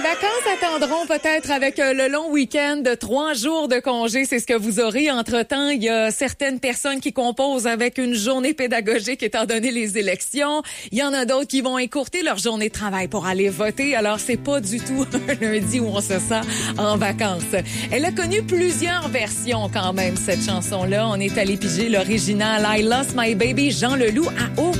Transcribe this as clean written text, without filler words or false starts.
vacances attendront peut-être avec le long week-end de 3 jours de congé. C'est ce que vous aurez. Entre-temps, il y a certaines personnes qui composent avec une journée pédagogique étant donné les élections. Il y en a d'autres qui vont écourter leur journée de travail pour aller voter. Alors, c'est pas du tout un lundi où on se sent en vacances. Elle a connu plusieurs versions quand même, cette chanson-là. On est allé piger l'original I Lost My Baby, Jean Leloup, à